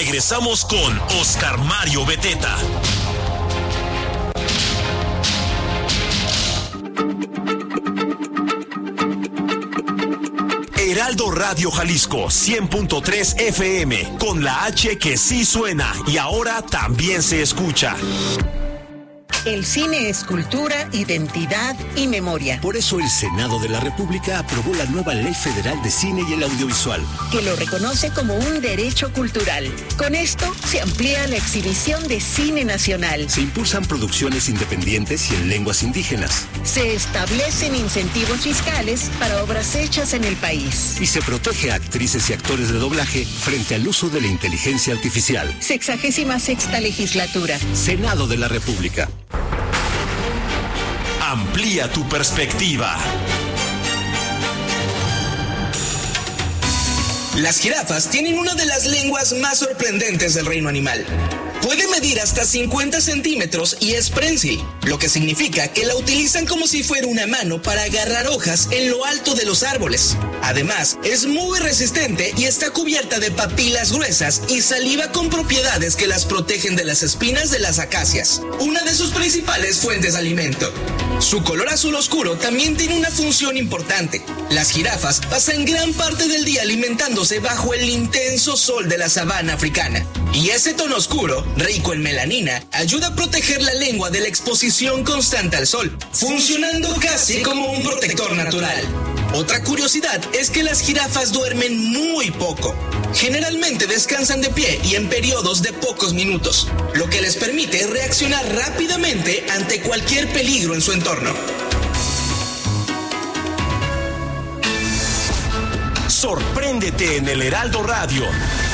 Regresamos con Oscar Mario Beteta. Heraldo Radio Jalisco 100.3 FM, con la H que sí suena y ahora también se escucha. El cine es cultura, identidad y memoria. Por eso el Senado de la República aprobó la nueva Ley Federal de Cine y el Audiovisual, que lo reconoce como un derecho cultural. Con esto se amplía la exhibición de cine nacional. Se impulsan producciones independientes y en lenguas indígenas. Se establecen incentivos fiscales para obras hechas en el país. Y se protege a actrices y actores de doblaje frente al uso de la inteligencia artificial. 66ª legislatura. Senado de la República. Amplía tu perspectiva. Las jirafas tienen una de las lenguas más sorprendentes del reino animal. Puede medir hasta 50 centímetros y es prensil, lo que significa que la utilizan como si fuera una mano para agarrar hojas en lo alto de los árboles. Además, es muy resistente y está cubierta de papilas gruesas y saliva con propiedades que las protegen de las espinas de las acacias, una de sus principales fuentes de alimento. Su color azul oscuro también tiene una función importante. Las jirafas pasan gran parte del día alimentándose bajo el intenso sol de la sabana africana. Y ese tono oscuro, rico en melanina, ayuda a proteger la lengua de la exposición constante al sol, funcionando casi como un protector natural. Otra curiosidad es que las jirafas duermen muy poco. Generalmente descansan de pie y en periodos de pocos minutos, lo que les permite reaccionar rápidamente ante cualquier peligro en su entorno. Sorpréndete en el Heraldo Radio.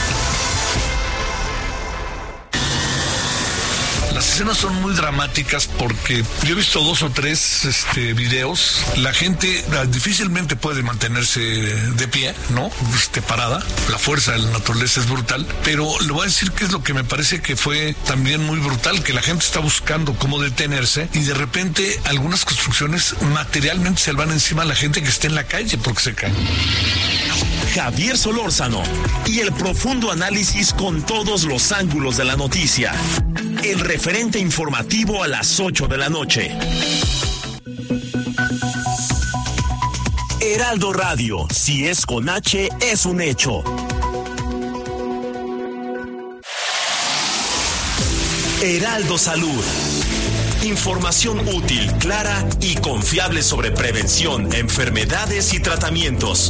Las escenas son muy dramáticas porque yo he visto 2 o 3 videos. La gente difícilmente puede mantenerse de pie, ¿no? Parada. La fuerza de la naturaleza es brutal. Pero le voy a decir que es lo que me parece que fue también muy brutal, que la gente está buscando cómo detenerse y de repente algunas construcciones materialmente se le van encima a la gente que está en la calle porque se cae. Javier Solórzano y el profundo análisis con todos los ángulos de la noticia. El referente informativo a las 8 de la noche. Heraldo Radio, si es con H, es un hecho. Heraldo Salud. Información útil, clara y confiable sobre prevención, enfermedades y tratamientos.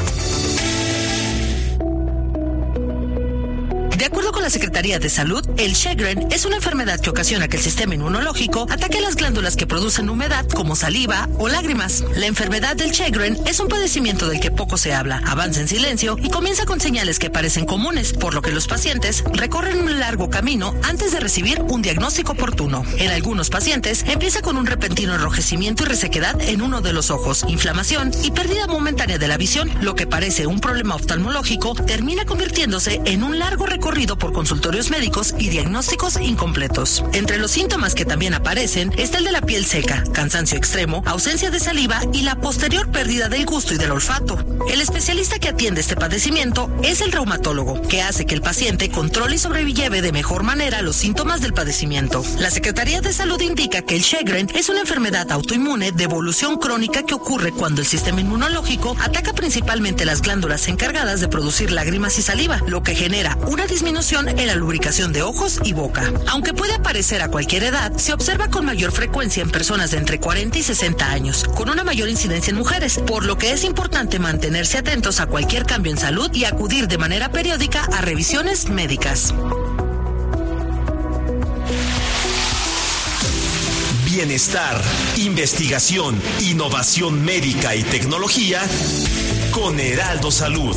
De acuerdo con la Secretaría de Salud, el Sjögren es una enfermedad que ocasiona que el sistema inmunológico ataque las glándulas que producen humedad, como saliva o lágrimas. La enfermedad del Sjögren es un padecimiento del que poco se habla, avanza en silencio y comienza con señales que parecen comunes, por lo que los pacientes recorren un largo camino antes de recibir un diagnóstico oportuno. En algunos pacientes empieza con un repentino enrojecimiento y resequedad en uno de los ojos, inflamación y pérdida momentánea de la visión. Lo que parece un problema oftalmológico termina convirtiéndose en un largo recorrido por consultorios médicos y diagnósticos incompletos. Entre los síntomas que también aparecen está el de la piel seca, cansancio extremo, ausencia de saliva y la posterior pérdida del gusto y del olfato. El especialista que atiende este padecimiento es el reumatólogo, que hace que el paciente controle y sobrelleve de mejor manera los síntomas del padecimiento. La Secretaría de Salud indica que el Sjögren es una enfermedad autoinmune de evolución crónica que ocurre cuando el sistema inmunológico ataca principalmente las glándulas encargadas de producir lágrimas y saliva, lo que genera una disminución en la lubricación de ojos y boca. Aunque puede aparecer a cualquier edad, se observa con mayor frecuencia en personas de entre 40 y 60 años, con una mayor incidencia en mujeres, por lo que es importante mantenerse atentos a cualquier cambio en salud y acudir de manera periódica a revisiones médicas. Bienestar, investigación, innovación médica y tecnología con Heraldo Salud.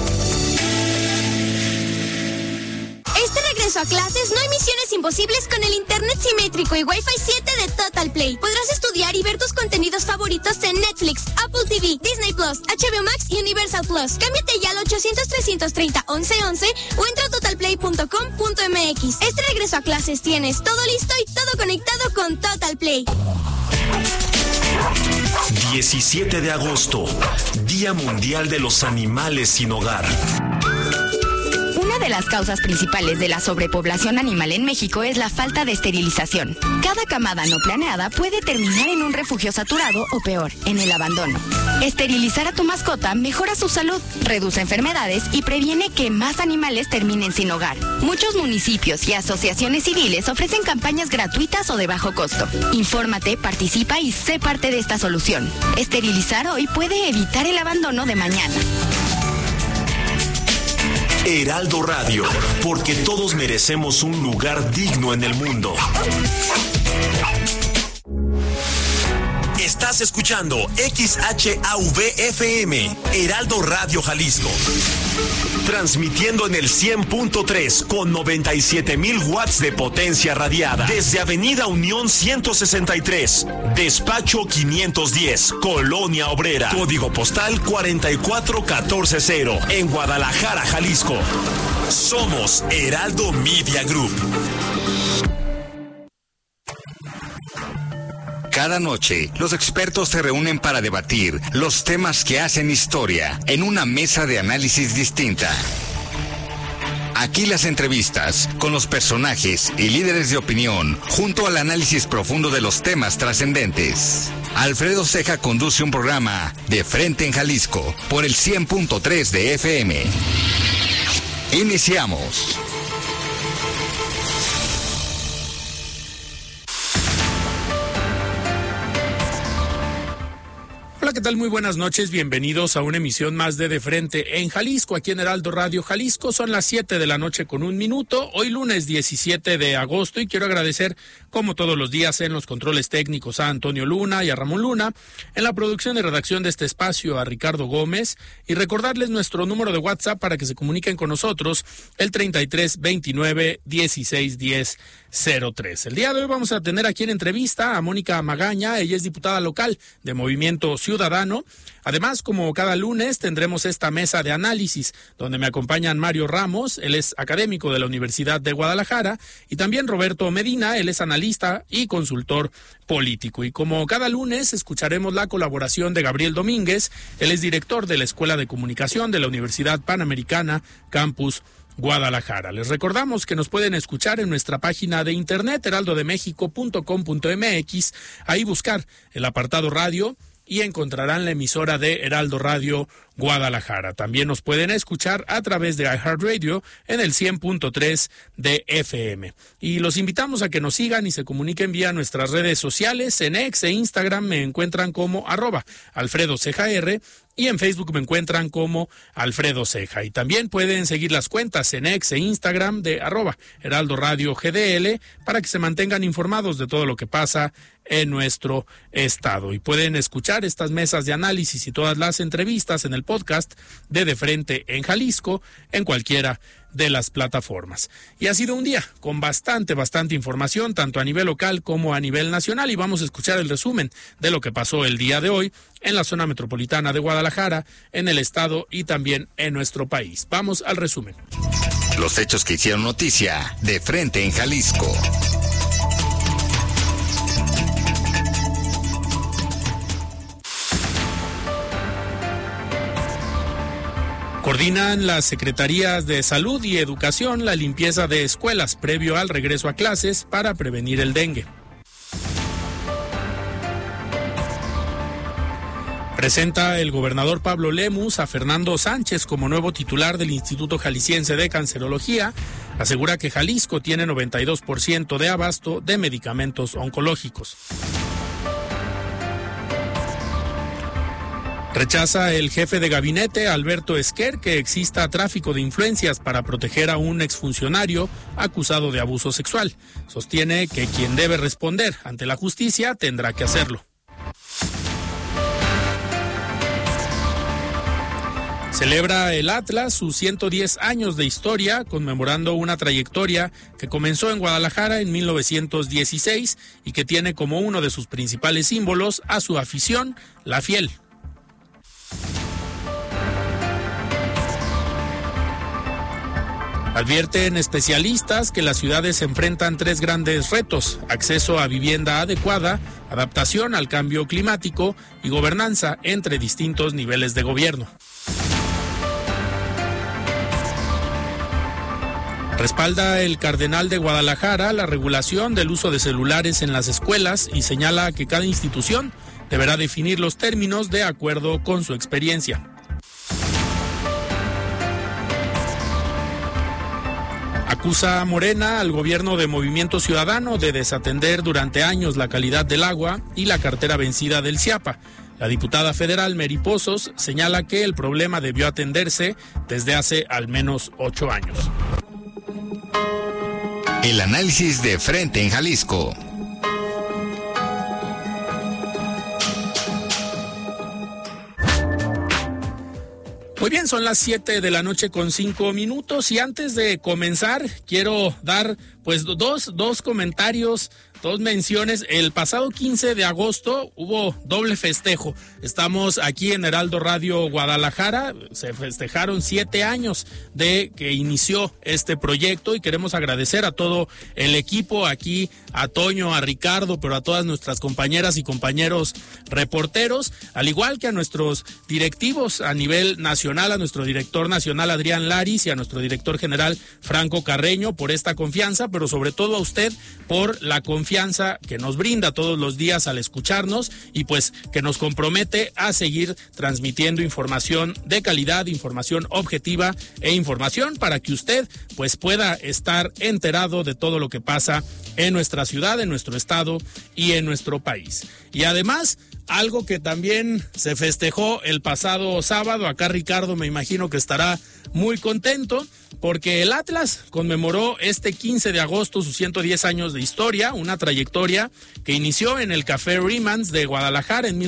A clases, no hay misiones imposibles con el internet simétrico y Wi-Fi 7 de Total Play. Podrás estudiar y ver tus contenidos favoritos en Netflix, Apple TV, Disney Plus, HBO Max y Universal Plus. Cámbiate ya al 800-330-1111 o entra a totalplay.com.mx. Este regreso a clases tienes todo listo y todo conectado con Total Play. 17 de agosto, Día Mundial de los Animales sin Hogar. Una de las causas principales de la sobrepoblación animal en México es la falta de esterilización. Cada camada no planeada puede terminar en un refugio saturado o peor, en el abandono. Esterilizar a tu mascota mejora su salud, reduce enfermedades y previene que más animales terminen sin hogar. Muchos municipios y asociaciones civiles ofrecen campañas gratuitas o de bajo costo. Infórmate, participa y sé parte de esta solución. Esterilizar hoy puede evitar el abandono de mañana. Heraldo Radio, porque todos merecemos un lugar digno en el mundo. Estás escuchando XHAV-FM, Heraldo Radio Jalisco. Transmitiendo en el 100.3 con 97,000 watts de potencia radiada. Desde Avenida Unión 163, Despacho 510, Colonia Obrera. Código postal 44140, en Guadalajara, Jalisco. Somos Heraldo Media Group. Cada noche, los expertos se reúnen para debatir los temas que hacen historia en una mesa de análisis distinta. Aquí las entrevistas con los personajes y líderes de opinión, junto al análisis profundo de los temas trascendentes. Alfredo Ceja conduce un programa De Frente en Jalisco por el 100.3 de FM. Iniciamos. Hola, ¿qué tal? Muy buenas noches, bienvenidos a una emisión más de Frente en Jalisco, aquí en Heraldo Radio Jalisco. Son las 7 de la noche con 1 minuto, hoy lunes 17 de agosto, y quiero agradecer, como todos los días, en los controles técnicos a Antonio Luna y a Ramón Luna, en la producción y redacción de este espacio a Ricardo Gómez, y recordarles nuestro número de WhatsApp para que se comuniquen con nosotros, el 33 29 16 10 03. El día de hoy vamos a tener aquí en entrevista a Mónica Magaña, ella es diputada local de Movimiento Ciudadano. Además, como cada lunes, tendremos esta mesa de análisis donde me acompañan Mario Ramos, él es académico de la Universidad de Guadalajara, y también Roberto Medina, él es analista y consultor político. Y como cada lunes, escucharemos la colaboración de Gabriel Domínguez, él es director de la Escuela de Comunicación de la Universidad Panamericana, Campus Guadalajara. Les recordamos que nos pueden escuchar en nuestra página de internet heraldodemexico.com.mx, ahí buscar el apartado radio y encontrarán la emisora de Heraldo Radio Guadalajara. También nos pueden escuchar a través de iHeartRadio en el 100.3 de FM. Y los invitamos a que nos sigan y se comuniquen vía nuestras redes sociales. En X e Instagram me encuentran como @AlfredoCejaR y en Facebook me encuentran como Alfredo Ceja. Y también pueden seguir las cuentas en X e Instagram de @Heraldo Radio GDL para que se mantengan informados de todo lo que pasa en nuestro estado. Y pueden escuchar estas mesas de análisis y todas las entrevistas en el podcast de Frente en Jalisco en cualquiera de las plataformas. Y ha sido un día con bastante información, tanto a nivel local como a nivel nacional, y vamos a escuchar el resumen de lo que pasó el día de hoy en la zona metropolitana de Guadalajara, en el estado y también en nuestro país. Vamos al resumen. Los hechos que hicieron noticia de Frente en Jalisco. Coordinan las Secretarías de Salud y Educación la limpieza de escuelas previo al regreso a clases para prevenir el dengue. Presenta el gobernador Pablo Lemus a Fernando Sánchez como nuevo titular del Instituto Jalisciense de Cancerología. Asegura que Jalisco tiene 92% de abasto de medicamentos oncológicos. Rechaza el jefe de gabinete, Alberto Esquer, que exista tráfico de influencias para proteger a un exfuncionario acusado de abuso sexual. Sostiene que quien debe responder ante la justicia tendrá que hacerlo. Celebra el Atlas sus 110 años de historia, conmemorando una trayectoria que comenzó en Guadalajara en 1916 y que tiene como uno de sus principales símbolos a su afición, la fiel. Advierten especialistas que las ciudades enfrentan 3 grandes retos: acceso a vivienda adecuada, adaptación al cambio climático y gobernanza entre distintos niveles de gobierno. Respalda el cardenal de Guadalajara la regulación del uso de celulares en las escuelas y señala que cada institución deberá definir los términos de acuerdo con su experiencia. Acusa Morena al gobierno de Movimiento Ciudadano de desatender durante años la calidad del agua y la cartera vencida del CIAPA. La diputada federal Mary Pozos señala que el problema debió atenderse desde hace al menos 8 años. El análisis de frente en Jalisco. Muy bien, son las 7 de la noche con 5 minutos y antes de comenzar quiero dar pues dos comentarios, dos menciones. El pasado 15 de agosto hubo doble festejo. Estamos aquí en Heraldo Radio Guadalajara, se festejaron 7 años de que inició este proyecto y queremos agradecer a todo el equipo aquí, a Toño, a Ricardo, pero a todas nuestras compañeras y compañeros reporteros, al igual que a nuestros directivos a nivel nacional, a nuestro director nacional Adrián Laris y a nuestro director general Franco Carreño por esta confianza, pero sobre todo a usted por la confianza que nos brinda todos los días al escucharnos y pues que nos compromete a seguir transmitiendo información de calidad, información objetiva e información para que usted pues pueda estar enterado de todo lo que pasa en nuestra ciudad, en nuestro estado y en nuestro país. Y además, algo que también se festejó el pasado sábado, acá Ricardo me imagino que estará muy contento, porque el Atlas conmemoró este 15 de agosto sus 110 años de historia, una trayectoria que inició en el Café Remans de Guadalajara en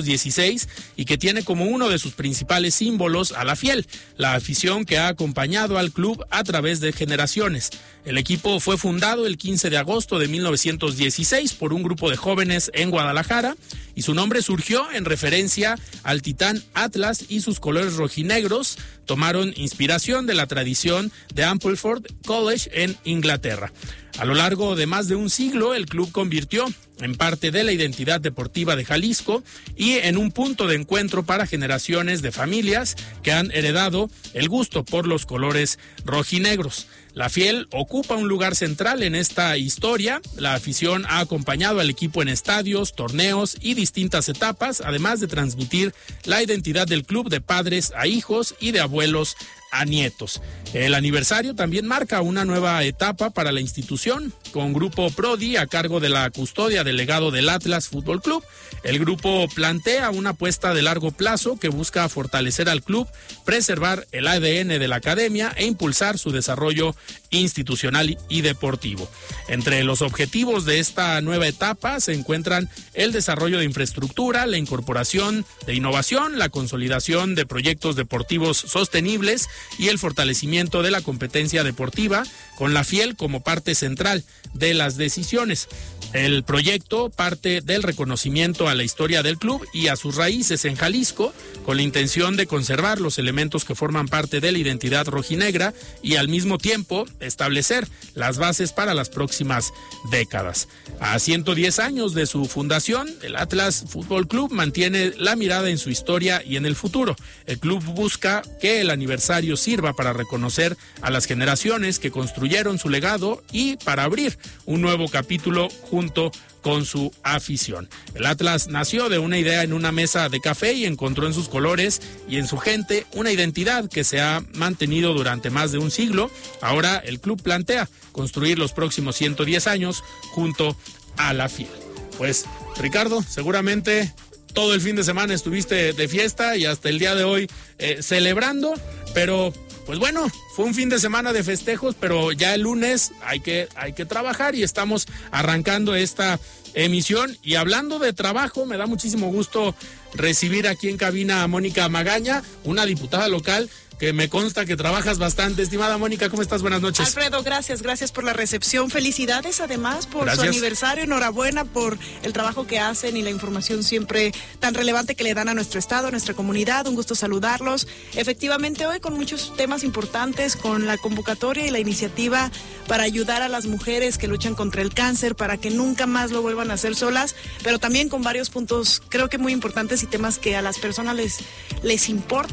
1916 y que tiene como uno de sus principales símbolos a la fiel, la afición que ha acompañado al club a través de generaciones. El equipo fue fundado el 15 de agosto de 1916 por un grupo de jóvenes en Guadalajara y su nombre surgió en referencia al titán Atlas y sus colores rojinegros tomaron inspiración de la tradición de Ampleforth College en Inglaterra. A lo largo de más de un siglo, el club convirtió en parte de la identidad deportiva de Jalisco y en un punto de encuentro para generaciones de familias que han heredado el gusto por los colores rojinegros. La fiel ocupa un lugar central en esta historia. La afición ha acompañado al equipo en estadios, torneos y distintas etapas, además de transmitir la identidad del club de padres a hijos y de abuelos a nietos. El aniversario también marca una nueva etapa para la institución, con Grupo Prodi a cargo de la custodia del legado del Atlas Fútbol Club. El grupo plantea una apuesta de largo plazo que busca fortalecer al club, preservar el ADN de la academia e impulsar su desarrollo institucional y deportivo. Entre los objetivos de esta nueva etapa se encuentran el desarrollo de infraestructura, la incorporación de innovación, la consolidación de proyectos deportivos sostenibles y el fortalecimiento de la competencia deportiva, con la fiel como parte central de las decisiones. El proyecto parte del reconocimiento a la historia del club y a sus raíces en Jalisco, con la intención de conservar los elementos que forman parte de la identidad rojinegra y al mismo tiempo establecer las bases para las próximas décadas. A 110 años de su fundación, el Atlas Fútbol Club mantiene la mirada en su historia y en el futuro. El club busca que el aniversario sirva para reconocer a las generaciones que construyeron su legado y para abrir un nuevo capítulo junto con su afición. El Atlas nació de una idea en una mesa de café y encontró en sus colores y en su gente una identidad que se ha mantenido durante más de un siglo. Ahora el club plantea construir los próximos 110 años junto a la fiel. Pues, Ricardo, seguramente todo el fin de semana estuviste de fiesta y hasta el día de hoy celebrando, pero pues bueno, fue un fin de semana de festejos, pero ya el lunes hay que trabajar y estamos arrancando esta emisión. Y hablando de trabajo, me da muchísimo gusto recibir aquí en cabina a Mónica Magaña, una diputada local que me consta que trabajas bastante. Estimada Mónica, ¿cómo estás? Buenas noches. Alfredo, gracias por la recepción. Felicidades además por su aniversario. Enhorabuena por el trabajo que hacen y la información siempre tan relevante que le dan a nuestro estado, a nuestra comunidad. Un gusto saludarlos. Efectivamente, hoy con muchos temas importantes, con la convocatoria y la iniciativa para ayudar a las mujeres que luchan contra el cáncer, para que nunca más lo vuelvan a hacer solas, pero también con varios puntos, creo que muy importantes y temas que a las personas les importan.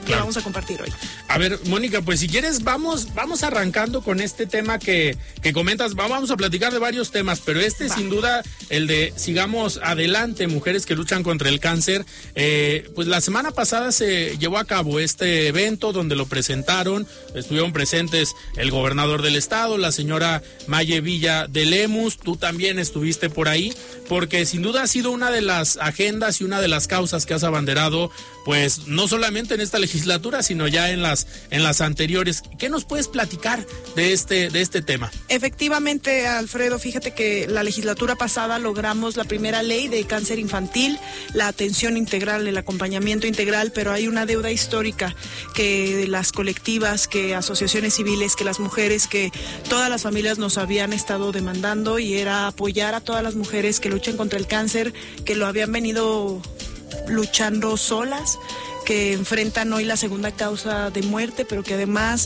que vamos a compartir hoy. A ver, Mónica, pues si quieres vamos arrancando con este tema que comentas. Vamos a platicar de varios temas, pero sin duda el de sigamos adelante, mujeres que luchan contra el cáncer. Pues la semana pasada se llevó a cabo este evento donde lo presentaron, estuvieron presentes el gobernador del estado, la señora Maye Villa de Lemus, tú también estuviste por ahí, porque sin duda ha sido una de las agendas y una de las causas que has abanderado, pues no solamente en esta legislatura, sino ya en las anteriores. ¿Qué nos puedes platicar de este tema? Efectivamente, Alfredo, fíjate que la legislatura pasada logramos la primera ley de cáncer infantil, la atención integral, el acompañamiento integral, pero hay una deuda histórica que las colectivas, que asociaciones civiles, que las mujeres, que todas las familias nos habían estado demandando, y era apoyar a todas las mujeres que luchan contra el cáncer, que lo habían venido luchando solas, que enfrentan hoy la segunda causa de muerte, pero que además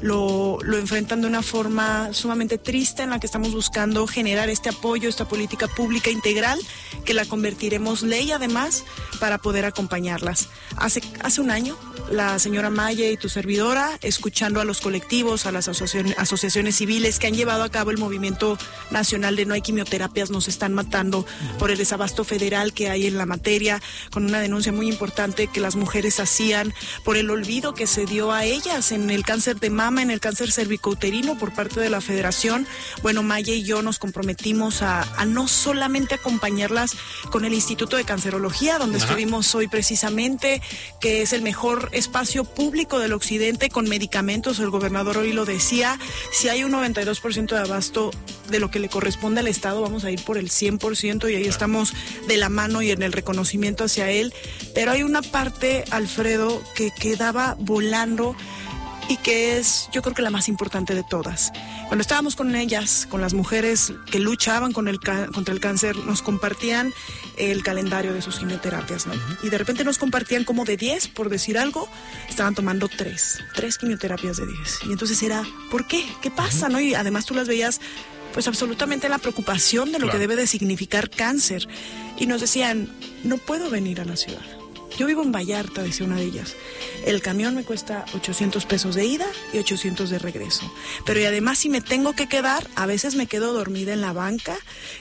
lo enfrentan de una forma sumamente triste, en la que estamos buscando generar este apoyo, esta política pública integral, que la convertiremos ley además para poder acompañarlas. Hace un año, la señora Maye y tu servidora, escuchando a los colectivos, a las asociaciones civiles que han llevado a cabo el movimiento nacional de No hay quimioterapias, nos están matando, por el desabasto federal que hay en la materia, con una denuncia muy importante que las mujeres hacían por el olvido que se dio a ellas en el cáncer de mama, en el cáncer cervicouterino por parte de la federación. Bueno, Maya y yo nos comprometimos a no solamente acompañarlas con el Instituto de Cancerología, donde estuvimos hoy precisamente, que es el mejor espacio público del occidente con medicamentos. El gobernador hoy lo decía, si hay un 92% de abasto de lo que le corresponde al Estado, vamos a ir por el 100%, y ahí estamos de la mano y en el reconocimiento hacia él. Pero hay una parte, Alfredo, que quedaba volando y que es, yo creo que la más importante de todas. Cuando estábamos con ellas, con las mujeres que luchaban contra el cáncer, nos compartían el calendario de sus quimioterapias, ¿no? Y de repente nos compartían como de 10, por decir algo, estaban tomando 3 quimioterapias de 10. Y entonces era, ¿por qué? ¿Qué pasa, no? Y además tú las veías pues absolutamente la preocupación de lo que debe de significar cáncer. Y nos decían, no puedo venir a la ciudad. Yo vivo en Vallarta, decía una de ellas. El camión me cuesta 800 pesos de ida y 800 de regreso. Pero y además, si me tengo que quedar, a veces me quedo dormida en la banca,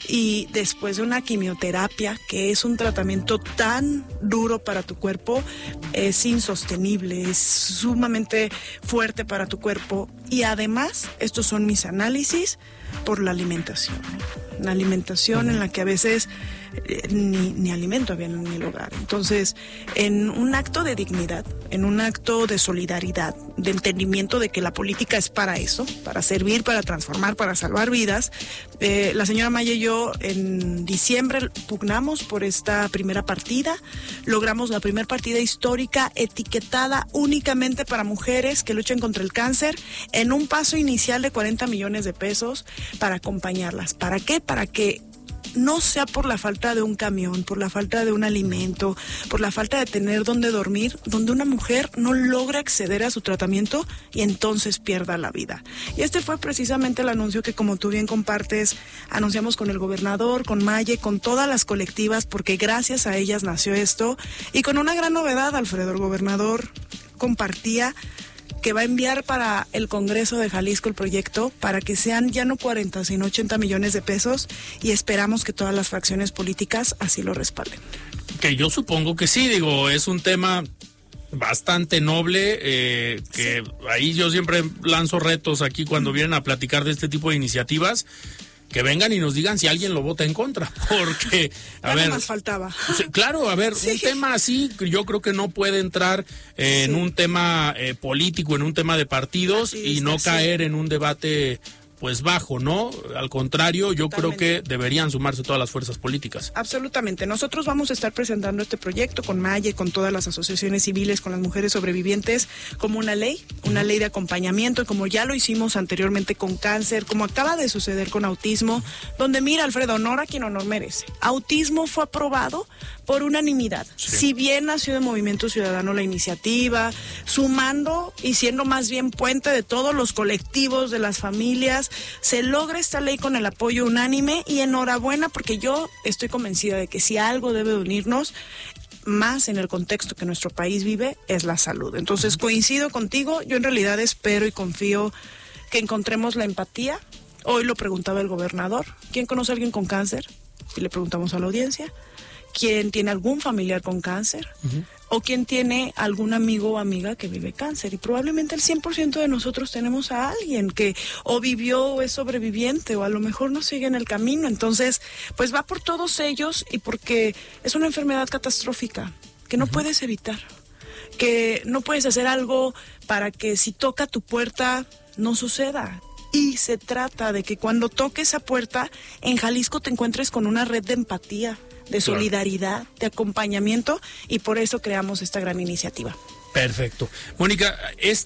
y después de una quimioterapia, que es un tratamiento tan duro para tu cuerpo, es insostenible, es sumamente fuerte para tu cuerpo. Y además, estos son mis análisis por la alimentación. Una alimentación en la que a veces ni alimento había en el hogar. Entonces, en un acto de dignidad, en un acto de solidaridad, de entendimiento de que la política es para eso, para servir, para transformar, para salvar vidas, la señora Maya y yo en diciembre pugnamos por esta primera partida, logramos la primera partida histórica etiquetada únicamente para mujeres que luchan contra el cáncer, en un paso inicial de 40 millones de pesos para acompañarlas. ¿Para qué? Para que no sea por la falta de un camión, por la falta de un alimento, por la falta de tener dónde dormir, donde una mujer no logra acceder a su tratamiento y entonces pierda la vida. Y este fue precisamente el anuncio que, como tú bien compartes, anunciamos con el gobernador, con Maye, con todas las colectivas, porque gracias a ellas nació esto. Y con una gran novedad, Alfredo, el gobernador compartía que va a enviar para el Congreso de Jalisco el proyecto para que sean ya no 40, sino 80 millones de pesos, y esperamos que todas las fracciones políticas así lo respalden. Que yo supongo que sí, digo, es un tema bastante noble, que ahí yo siempre lanzo retos aquí cuando vienen a platicar de este tipo de iniciativas, que vengan y nos digan si alguien lo vota en contra, porque, a ver, más faltaba. Claro, a ver, un tema así, yo creo que no puede entrar en un tema político, en un tema de partidos, y no caer en un debate pues bajo, ¿no? Al contrario, yo creo que deberían sumarse todas las fuerzas políticas. Absolutamente. Nosotros vamos a estar presentando este proyecto con Maya, con todas las asociaciones civiles, con las mujeres sobrevivientes, como una ley de acompañamiento, y como ya lo hicimos anteriormente con cáncer, como acaba de suceder con autismo, donde mira, Alfredo, honor a quien honor merece. Autismo fue aprobado por unanimidad. Si bien nació de Movimiento Ciudadano la iniciativa, sumando y siendo más bien puente de todos los colectivos, de las familias, se logra esta ley con el apoyo unánime, y enhorabuena, porque yo estoy convencida de que si algo debe unirnos, más en el contexto que nuestro país vive, es la salud. Entonces, coincido contigo, yo en realidad espero y confío que encontremos la empatía. Hoy lo preguntaba el gobernador, ¿quién conoce a alguien con cáncer? Y le preguntamos a la audiencia, ¿quién tiene algún familiar con cáncer? O quién tiene algún amigo o amiga que vive cáncer. Y probablemente el 100% de nosotros tenemos a alguien que o vivió o es sobreviviente, o a lo mejor no sigue en el camino. Entonces, pues va por todos ellos, y porque es una enfermedad catastrófica que no puedes evitar, que no puedes hacer algo para que si toca tu puerta no suceda. Y se trata de que cuando toque esa puerta, en Jalisco te encuentres con una red de empatía, de solidaridad, de acompañamiento, y por eso creamos esta gran iniciativa. Perfecto. Mónica,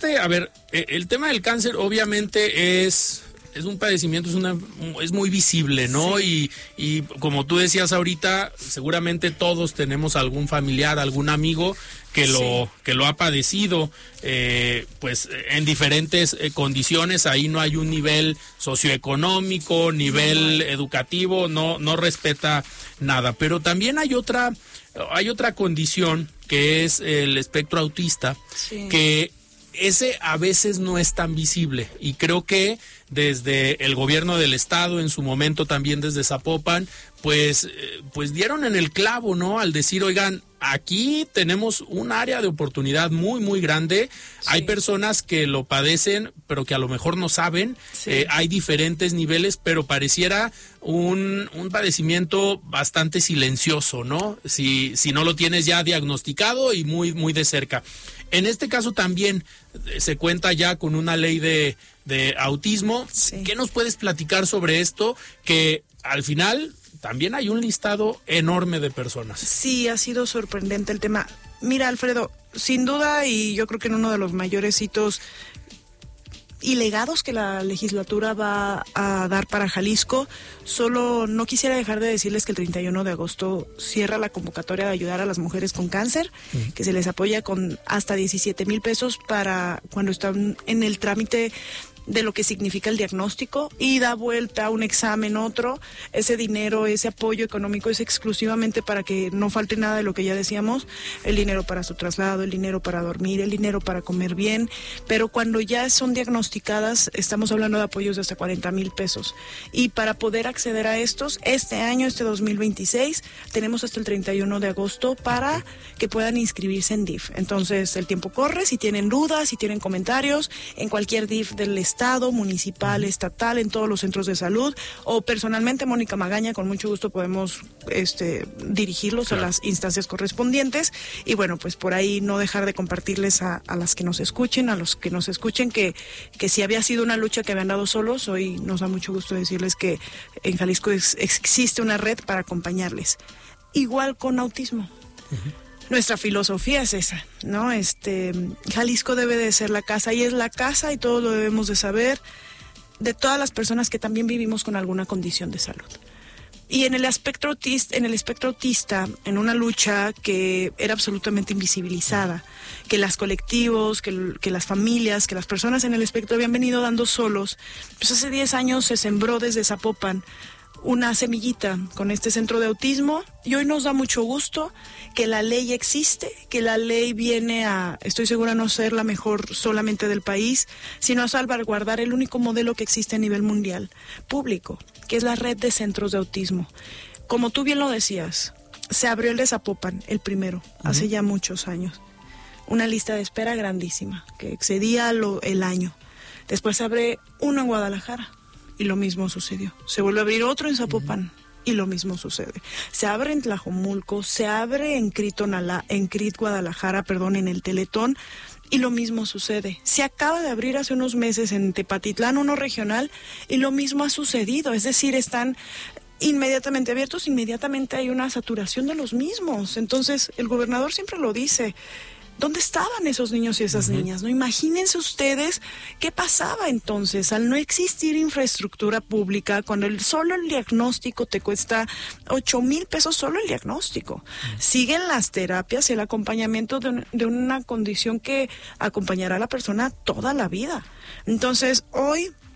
el tema del cáncer obviamente es un padecimiento, es muy visible, ¿no? Sí. Y como tú decías ahorita, seguramente todos tenemos algún familiar, algún amigo que lo ha padecido, pues en diferentes condiciones. Ahí no hay un nivel socioeconómico, nivel educativo, no respeta nada. Pero también hay otra condición, que es el espectro autista, que ese a veces no es tan visible, y creo que desde el gobierno del estado, en su momento también desde Zapopan, pues dieron en el clavo, ¿no? Al decir, oigan, aquí tenemos un área de oportunidad muy, muy grande. Sí. Hay personas que lo padecen, pero que a lo mejor no saben. Sí. Hay diferentes niveles, pero pareciera un padecimiento bastante silencioso, ¿no? Si no lo tienes ya diagnosticado y muy, muy de cerca. En este caso también se cuenta ya con una ley de autismo. Sí. ¿Qué nos puedes platicar sobre esto? Que al final también hay un listado enorme de personas. Sí, ha sido sorprendente el tema. Mira, Alfredo, sin duda, y yo creo que en uno de los mayores hitos y legados que la legislatura va a dar para Jalisco, solo no quisiera dejar de decirles que el 31 de agosto cierra la convocatoria de ayudar a las mujeres con cáncer, que se les apoya con hasta 17,000 pesos para cuando están en el trámite de lo que significa el diagnóstico, ida, vuelta, un examen, otro. Ese dinero, ese apoyo económico es exclusivamente para que no falte nada de lo que ya decíamos, el dinero para su traslado, el dinero para dormir, el dinero para comer bien, pero cuando ya son diagnosticadas estamos hablando de apoyos de hasta 40,000 pesos. Y para poder acceder a estos, este año, este 2026, tenemos hasta el 31 de agosto para que puedan inscribirse en DIF. Entonces, el tiempo corre, si tienen dudas, si tienen comentarios, en cualquier DIF del estado, municipal, estatal, en todos los centros de salud, o personalmente Mónica Magaña, con mucho gusto podemos dirigirlos a las instancias correspondientes. Y bueno, pues por ahí no dejar de compartirles a las que nos escuchen, a los que nos escuchen, que si había sido una lucha que habían dado solos, hoy nos da mucho gusto decirles que en Jalisco existe una red para acompañarles. Igual con autismo. Nuestra filosofía es esa, ¿no? Jalisco debe de ser la casa, y es la casa, y todos lo debemos de saber, de todas las personas que también vivimos con alguna condición de salud. Y en el espectro autista, en una lucha que era absolutamente invisibilizada, que los colectivos, que las familias, que las personas en el espectro habían venido dando solos, pues hace 10 años se sembró desde Zapopan una semillita con este centro de autismo, y hoy nos da mucho gusto que la ley existe, que la ley viene a, estoy segura, no ser la mejor solamente del país, sino a salvaguardar el único modelo que existe a nivel mundial, público, que es la red de centros de autismo. Como tú bien lo decías, se abrió el de Zapopan, el primero, hace ya muchos años. Una lista de espera grandísima, que excedía el año. Después se abre uno en Guadalajara, y lo mismo sucedió. Se vuelve a abrir otro en Zapopan, y lo mismo sucede. Se abre en Tlajomulco, se abre en CRIT Guadalajara, en el Teletón, y lo mismo sucede. Se acaba de abrir hace unos meses en Tepatitlán uno regional, y lo mismo ha sucedido. Es decir, están inmediatamente abiertos, inmediatamente hay una saturación de los mismos. Entonces, el gobernador siempre lo dice, ¿dónde estaban esos niños y esas niñas? ¿No? Imagínense ustedes qué pasaba entonces al no existir infraestructura pública, cuando solo el diagnóstico te cuesta 8,000 pesos, solo el diagnóstico. Siguen las terapias y el acompañamiento de una condición que acompañará a la persona toda la vida. Entonces, hoy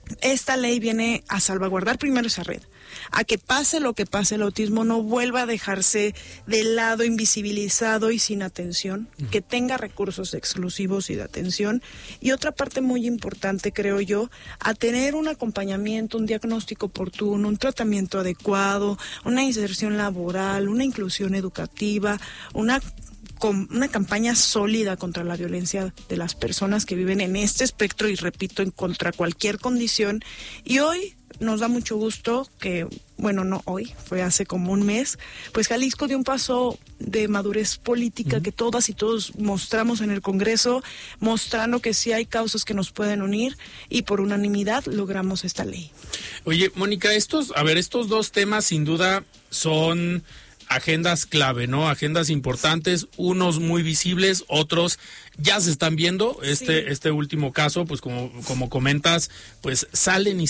esta ley viene a salvaguardar primero esa red, a que pase lo que pase, el autismo no vuelva a dejarse de lado, invisibilizado y sin atención, que tenga recursos exclusivos y de atención. Y otra parte muy importante, creo yo, a tener un acompañamiento, un diagnóstico oportuno, un tratamiento adecuado, una inserción laboral, una inclusión educativa, una campaña sólida contra la violencia de las personas que viven en este espectro y, repito, contra cualquier condición. Y hoy nos da mucho gusto que, bueno, no hoy, fue hace como un mes, pues Jalisco dio un paso de madurez política que todas y todos mostramos en el Congreso, mostrando que sí hay causas que nos pueden unir y por unanimidad logramos esta ley. Oye, Mónica, estos dos temas sin duda son agendas clave, ¿no? Agendas importantes, unos muy visibles, otros ya se están viendo. Este último caso, pues como comentas, pues salen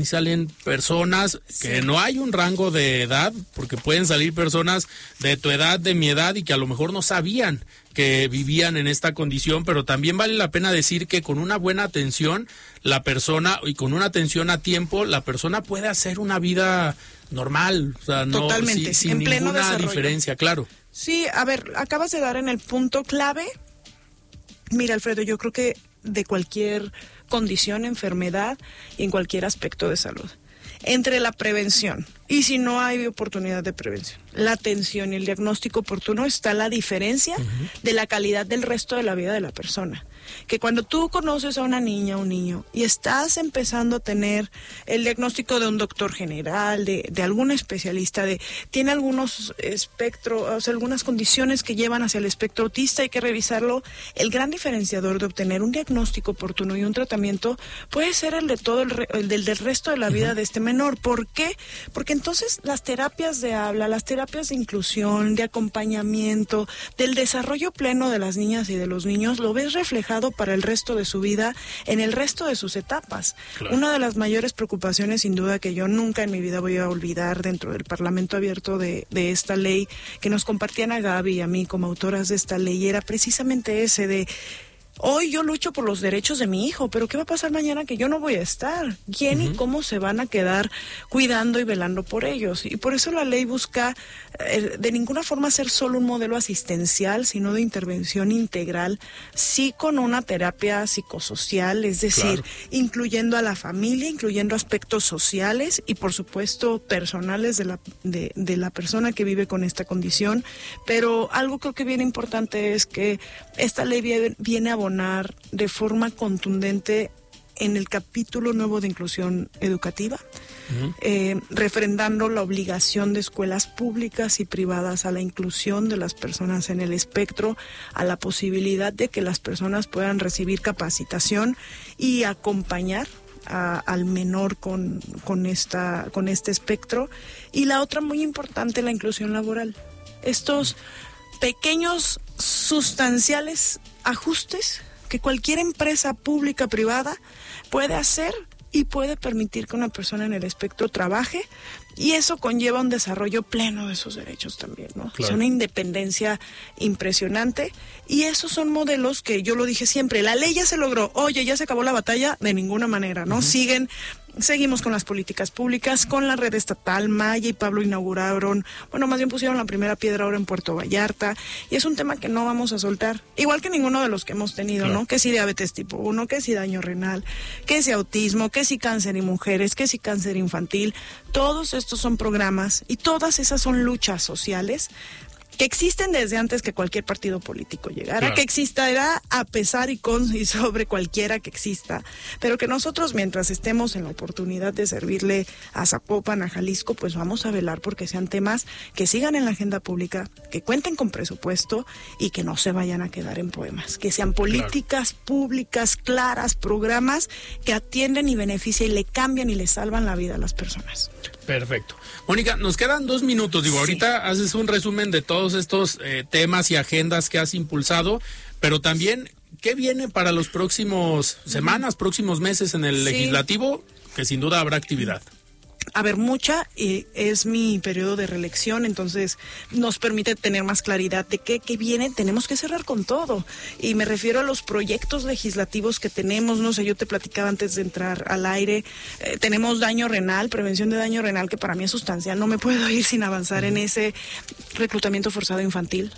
personas que no hay un rango de edad, porque pueden salir personas de tu edad, de mi edad, y que a lo mejor no sabían que vivían en esta condición, pero también vale la pena decir que con una buena atención, la persona, y con una atención a tiempo, la persona puede hacer una vida normal, o sea, totalmente, sin en pleno ninguna desarrollo. Diferencia, claro. Sí, a ver, acabas de dar en el punto clave. Mira, Alfredo, yo creo que de cualquier condición, enfermedad y en cualquier aspecto de salud, entre la prevención y si no hay oportunidad de prevención, la atención y el diagnóstico oportuno, está la diferencia de la calidad del resto de la vida de la persona. Que cuando tú conoces a una niña o un niño y estás empezando a tener el diagnóstico de un doctor general, de algún especialista, tiene algunos espectros, o sea, algunas condiciones que llevan hacia el espectro autista, hay que revisarlo. El gran diferenciador de obtener un diagnóstico oportuno y un tratamiento puede ser el de todo el del resto de la vida de este menor. ¿Por qué? Porque entonces las terapias de habla, las terapias de inclusión, de acompañamiento, del desarrollo pleno de las niñas y de los niños, lo ves reflejado para el resto de su vida, en el resto de sus etapas. Claro. Una de las mayores preocupaciones, sin duda, que yo nunca en mi vida voy a olvidar dentro del Parlamento Abierto de esta ley, que nos compartían a Gaby y a mí como autoras de esta ley, era precisamente ese de: hoy yo lucho por los derechos de mi hijo, pero ¿qué va a pasar mañana que yo no voy a estar? ¿Quién y cómo se van a quedar cuidando y velando por ellos? Y por eso la ley busca de ninguna forma ser solo un modelo asistencial, sino de intervención integral, sí con una terapia psicosocial, es decir, incluyendo a la familia, incluyendo aspectos sociales y por supuesto personales de la persona que vive con esta condición. Pero algo creo que bien importante es que esta ley viene a abonar de forma contundente en el capítulo nuevo de inclusión educativa, refrendando la obligación de escuelas públicas y privadas a la inclusión de las personas en el espectro, a la posibilidad de que las personas puedan recibir capacitación y acompañar al menor con este espectro. Y la otra muy importante, la inclusión laboral. Estos pequeños, sustanciales ajustes que cualquier empresa pública privada puede hacer y puede permitir que una persona en el espectro trabaje, y eso conlleva un desarrollo pleno de sus derechos también, ¿no? Claro. Es una independencia impresionante, y esos son modelos que yo lo dije siempre, la ley ya se logró, oye, ya se acabó la batalla, de ninguna manera, ¿no? Seguimos con las políticas públicas, con la red estatal. Maya y Pablo inauguraron, bueno, más bien pusieron la primera piedra ahora en Puerto Vallarta, y es un tema que no vamos a soltar, igual que ninguno de los que hemos tenido, claro, ¿no? Que si diabetes tipo 1, que si daño renal, que si autismo, que si cáncer en mujeres, que si cáncer infantil. Todos estos son programas y todas esas son luchas sociales que existen desde antes que cualquier partido político llegara, claro, que existirá a pesar y sobre cualquiera que exista, pero que nosotros, mientras estemos en la oportunidad de servirle a Zapopan, a Jalisco, pues vamos a velar porque sean temas que sigan en la agenda pública, que cuenten con presupuesto y que no se vayan a quedar en poemas, que sean políticas públicas claras, programas que atienden y benefician y le cambian y le salvan la vida a las personas. Perfecto. Mónica, nos quedan 2 minutos. Ahorita haces un resumen de todos estos temas y agendas que has impulsado, pero también, ¿qué viene para los próximos semanas, próximos meses en el legislativo? Que sin duda habrá actividad. haber mucha, es mi periodo de reelección, entonces nos permite tener más claridad de qué viene. Tenemos que cerrar con todo, y me refiero a los proyectos legislativos que tenemos. No sé, yo te platicaba antes de entrar al aire, tenemos daño renal, prevención de daño renal, que para mí es sustancial. No me puedo ir sin avanzar en ese reclutamiento forzado infantil.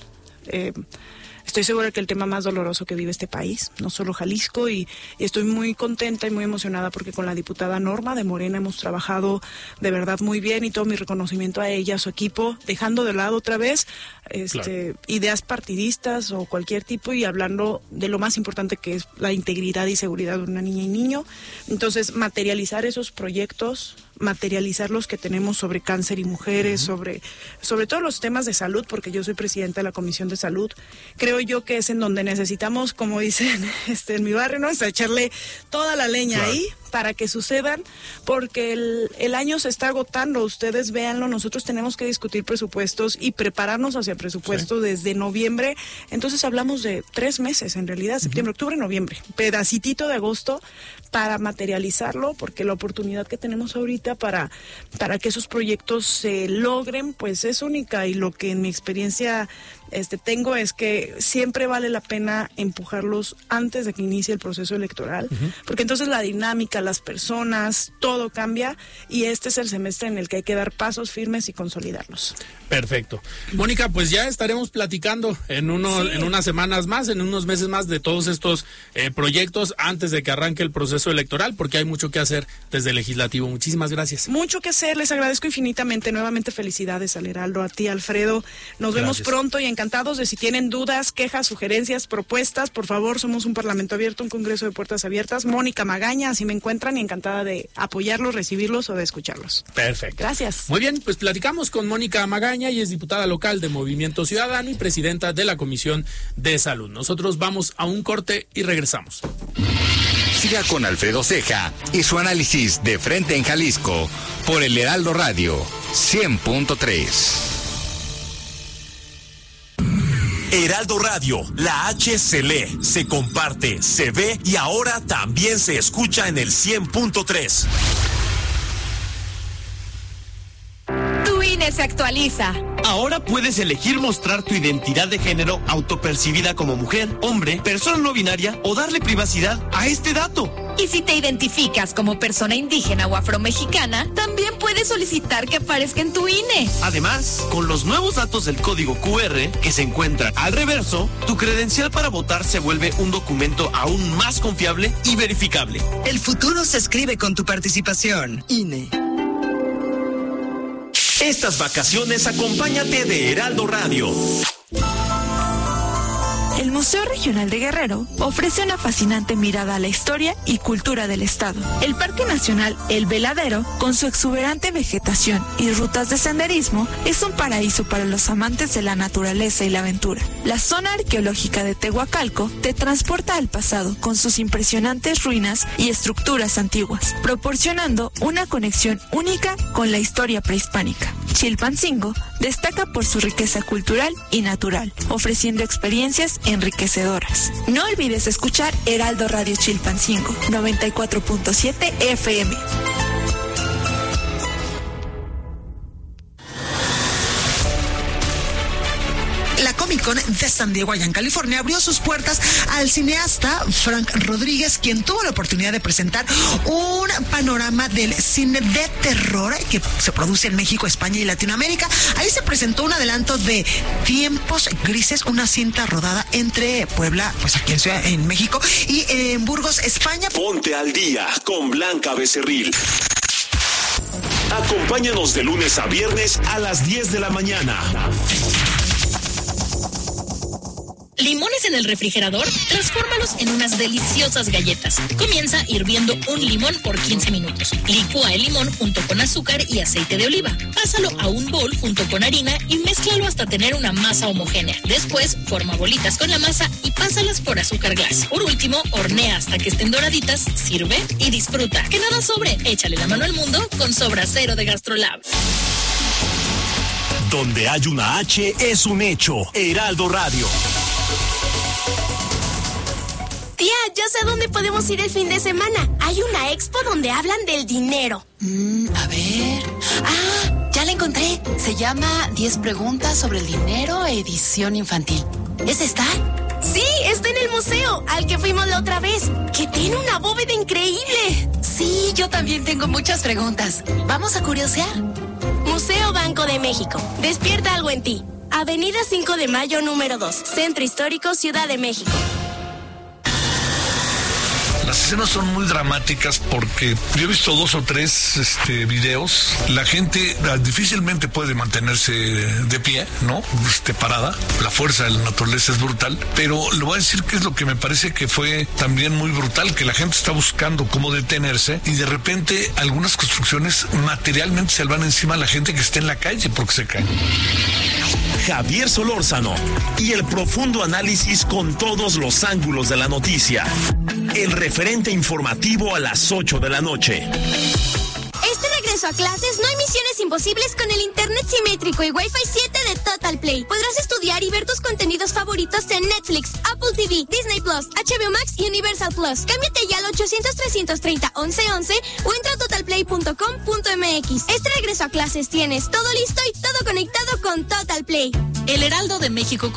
Estoy segura que el tema más doloroso que vive este país, no solo Jalisco, y estoy muy contenta y muy emocionada porque con la diputada Norma de Morena hemos trabajado de verdad muy bien, y todo mi reconocimiento a ella, a su equipo, dejando de lado otra vez ideas partidistas o cualquier tipo, y hablando de lo más importante, que es la integridad y seguridad de una niña y niño. Entonces, materializar esos proyectos, materializar los que tenemos sobre cáncer y mujeres, sobre todos los temas de salud, porque yo soy presidenta de la Comisión de Salud. Creo yo que es en donde necesitamos, como dicen en mi barrio, ¿no? Es echarle toda la leña ahí para que sucedan, porque el año se está agotando. Ustedes véanlo, nosotros tenemos que discutir presupuestos y prepararnos hacia presupuestos desde noviembre. Entonces hablamos de 3 meses, en realidad, septiembre, octubre, noviembre, pedacitito de agosto, para materializarlo, porque la oportunidad que tenemos ahorita para que esos proyectos se logren, pues es única, y lo que en mi experiencia tengo es que siempre vale la pena empujarlos antes de que inicie el proceso electoral, porque entonces la dinámica, las personas, todo cambia, y este es el semestre en el que hay que dar pasos firmes y consolidarlos. Perfecto. Mónica, pues ya estaremos platicando en unas semanas más, en unos meses más, de todos estos proyectos antes de que arranque el proceso electoral, porque hay mucho que hacer desde el legislativo. Muchísimas gracias. Mucho que hacer, les agradezco infinitamente. Nuevamente felicidades al Heraldo, a ti, Alfredo. Nos vemos pronto, y encantados de, si tienen dudas, quejas, sugerencias, propuestas, por favor, somos un parlamento abierto, un congreso de puertas abiertas. Mónica Magaña, así me encuentran, y encantada de apoyarlos, recibirlos o de escucharlos. Perfecto. Gracias. Muy bien, pues platicamos con Mónica Magaña, y es diputada local de Movimiento Ciudadano y presidenta de la Comisión de Salud. Nosotros vamos a un corte y regresamos. Siga con Alfredo Ceja y su análisis de Frente en Jalisco por el Heraldo Radio 100.3. Heraldo Radio, la H se lee, se comparte, se ve y ahora también se escucha en el 100.3. Tu INE se actualiza. Ahora puedes elegir mostrar tu identidad de género autopercibida como mujer, hombre, persona no binaria, o darle privacidad a este dato. Y si te identificas como persona indígena o afromexicana, también puedes solicitar que aparezca en tu INE. Además, con los nuevos datos del código QR que se encuentran al reverso, tu credencial para votar se vuelve un documento aún más confiable y verificable. El futuro se escribe con tu participación. INE. Estas vacaciones acompáñate de Heraldo Radio. El Museo Regional de Guerrero ofrece una fascinante mirada a la historia y cultura del estado. El Parque Nacional El Veladero, con su exuberante vegetación y rutas de senderismo, es un paraíso para los amantes de la naturaleza y la aventura. La zona arqueológica de Tehuacalco te transporta al pasado con sus impresionantes ruinas y estructuras antiguas, proporcionando una conexión única con la historia prehispánica. Chilpancingo destaca por su riqueza cultural y natural, ofreciendo experiencias enriquecedoras. No olvides escuchar Heraldo Radio Chilpancingo, 94.7 FM. La Comic Con de San Diego, allá en California, abrió sus puertas al cineasta Frank Rodríguez, quien tuvo la oportunidad de presentar un panorama del cine de terror que se produce en México, España y Latinoamérica. Ahí se presentó un adelanto de Tiempos Grises, una cinta rodada entre Puebla, pues aquí en México, y en Burgos, España. Ponte al día con Blanca Becerril. Acompáñanos de lunes a viernes a las 10 de la mañana. ¿Limones en el refrigerador? Transfórmalos en unas deliciosas galletas. Comienza hirviendo un limón por 15 minutos. Licúa el limón junto con azúcar y aceite de oliva. Pásalo a un bol junto con harina y mézclalo hasta tener una masa homogénea. Después, forma bolitas con la masa y pásalas por azúcar glass. Por último, hornea hasta que estén doraditas, sirve y disfruta. Que nada sobre, échale la mano al mundo con Sobra Cero de Gastrolab. Donde hay una H es un hecho. Heraldo Radio. Tía, ya sé a dónde podemos ir el fin de semana. Hay una expo donde hablan del dinero. A ver. ¡Ah! Ya la encontré. Se llama 10 preguntas sobre el dinero, edición infantil. ¿Es esta? Sí, está en el museo, al que fuimos la otra vez, que tiene una bóveda increíble. Sí, yo también tengo muchas preguntas. ¿Vamos a curiosear? Museo Banco de México. Despierta algo en ti. Avenida 5 de Mayo, número 2. Centro Histórico, Ciudad de México. Las escenas son muy dramáticas porque yo he visto 2 o 3 videos. La gente difícilmente puede mantenerse de pie, ¿no? Parada. La fuerza de la naturaleza es brutal. Pero le voy a decir que es lo que me parece que fue también muy brutal, que la gente está buscando cómo detenerse y de repente algunas construcciones materialmente se le van encima a la gente que está en la calle porque se caen. Javier Solórzano y el profundo análisis con todos los ángulos de la noticia. El referente informativo a las 8 de la noche. Este regreso a clases no hay misiones imposibles con el internet simétrico y Wi-Fi 7 de Total Play. Podrás estudiar y ver tus contenidos favoritos en Netflix, Apple TV, Disney Plus, HBO Max y Universal Plus. Cámbiate ya al 800-330-1111 o entra a totalplay.com.mx. Este regreso a clases tienes todo listo y todo conectado con Total Play. El Heraldo de México